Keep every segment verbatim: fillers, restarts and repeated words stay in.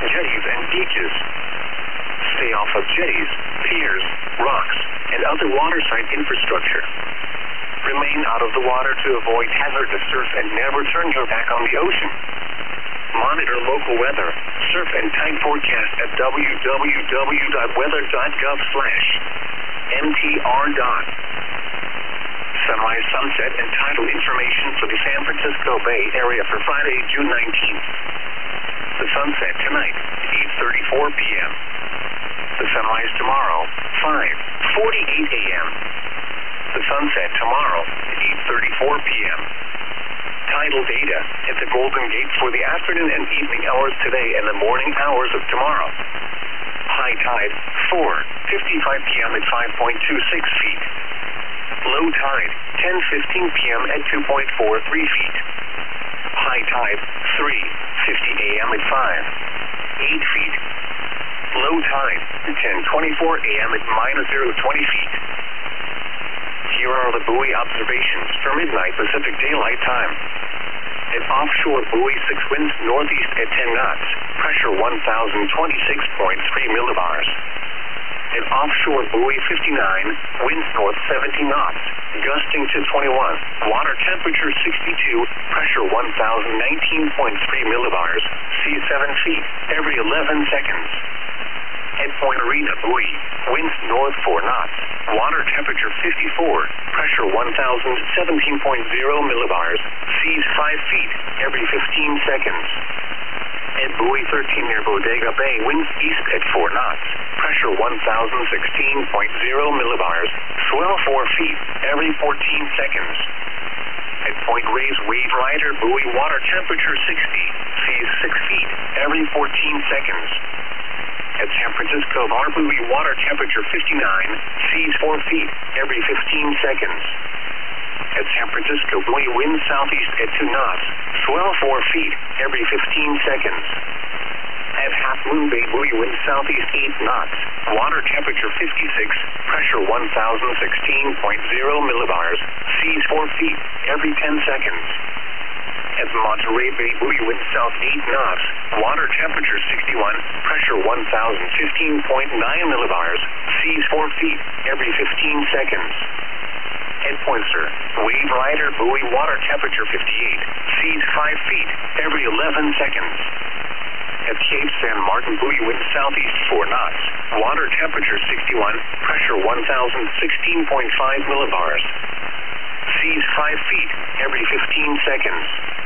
jetties and beaches. Stay off of jetties, piers, rocks, and other waterside infrastructure. Remain out of the water to avoid hazardous surf and never turn your back on the ocean. Monitor local weather, surf and tide forecast at w w w dot weather dot gov slash m t r dot. Sunrise, sunset, and tidal information for the San Francisco Bay Area for Friday, June nineteenth. The sunset tonight, eight thirty-four p m The sunrise tomorrow, five forty-eight a m The sunset tomorrow, eight thirty-four p m Tidal data at the Golden Gate for the afternoon and evening hours today and the morning hours of tomorrow. High tide, four fifty-five p m at five point two six feet. Low tide, ten fifteen p m at two point four three feet. High tide, three fifty a m at five, eight feet. Low tide, ten twenty-four a m at minus zero twenty feet. Here are the buoy observations for midnight Pacific Daylight Time. At offshore buoy six winds northeast at ten knots, pressure one thousand twenty-six point three millibars. At offshore buoy fifty-nine, winds north seventeen knots, gusting to twenty-one, water temperature sixty-two, pressure one thousand nineteen point three millibars, sea seven feet, every eleven seconds. At Point Arena buoy, winds north four knots, water temperature fifty-four, pressure one thousand seventeen point zero millibars, seas five feet, every fifteen seconds. At buoy thirteen near Bodega Bay, winds east at four knots, pressure one thousand sixteen point zero millibars, swell four feet, every fourteen seconds. At Point Reyes Wave Rider buoy, water temperature sixty, seas six feet, every fourteen seconds. At San Francisco Bar buoy, water temperature fifty-nine, seas four feet, every fifteen seconds. At San Francisco buoy, wind southeast at two knots, swell four feet, every fifteen seconds. At Half Moon Bay buoy, wind southeast eight knots, water temperature fifty-six, pressure one thousand sixteen point zero millibars, seas four feet, every ten seconds. At Monterey Bay buoy, wind south eight knots, water temperature sixty-one, pressure one thousand fifteen point nine millibars, seas four feet, every fifteen seconds. At Poinsett, Wave Rider buoy, water temperature fifty-eight, seas five feet, every eleven seconds. At Cape San Martin buoy, wind southeast four knots, water temperature sixty-one, pressure one thousand sixteen point five millibars, seas five feet, every fifteen seconds.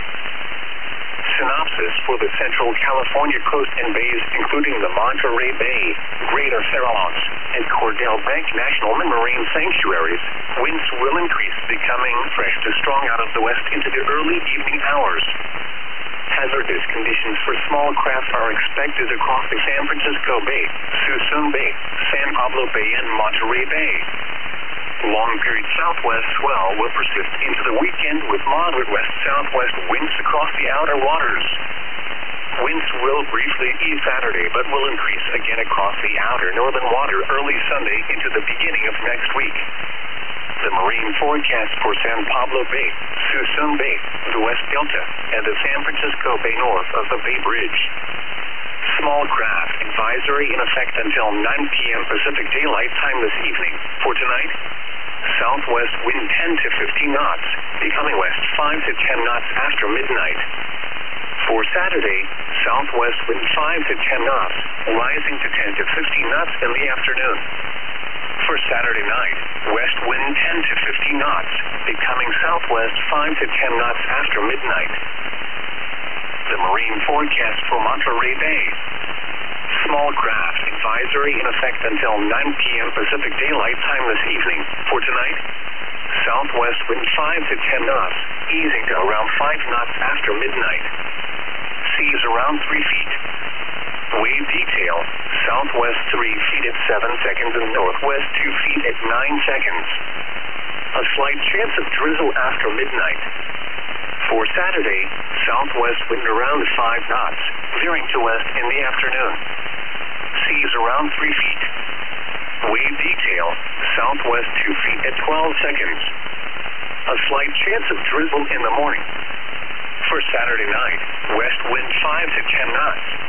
Synopsis for the Central California coast and bays, including the Monterey Bay, Greater Farallones, and Cordell Bank National Marine Sanctuaries, winds will increase, becoming fresh to strong out of the west into the early evening hours. Hazardous conditions for small craft are expected across the San Francisco Bay, Suisun Bay, San Pablo Bay, and Monterey Bay. Long-period southwest swell will persist into the weekend with moderate west-southwest winds across the outer waters. Winds will briefly ease Saturday, but will increase again across the outer northern water early Sunday into the beginning of next week. The marine forecast for San Pablo Bay, Suisun Bay, the West Delta, and the San Francisco Bay north of the Bay Bridge. Small craft advisory in effect until nine p m Pacific Daylight Time this evening. For tonight, southwest wind ten to fifteen knots, becoming west five to ten knots after midnight. For Saturday, southwest wind five to ten knots, rising to ten to fifteen knots in the afternoon. For Saturday night, west wind ten to fifteen knots, becoming southwest five to ten knots after midnight. The marine forecast for Monterey Bay. Small craft advisory in effect until nine p m Pacific Daylight Time this evening. For tonight, southwest wind five to ten knots, easing to around five knots after midnight. Seas around three feet. Wave detail, southwest three feet at seven seconds and northwest two feet at nine seconds. A slight chance of drizzle after midnight. For Saturday, southwest wind around five knots, veering to west in the afternoon. Seas around three feet. Wave detail, southwest two feet at twelve seconds. A slight chance of drizzle in the morning. For Saturday night, west wind five to ten knots,